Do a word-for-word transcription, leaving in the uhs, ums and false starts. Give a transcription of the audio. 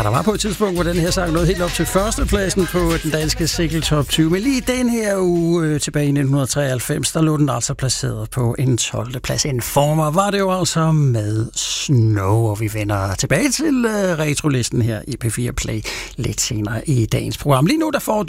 der var på et tidspunkt, hvor den her sang nåede helt op til førstepladsen på den danske single top tyve. Men lige den her uge tilbage i nitten treoghalvfems, der lå den altså placeret på en tolvte plads. En former var det jo altså med Snow, og vi vender tilbage til uh, retrolisten her i P fire Play lidt senere i dagens program. Lige nu der får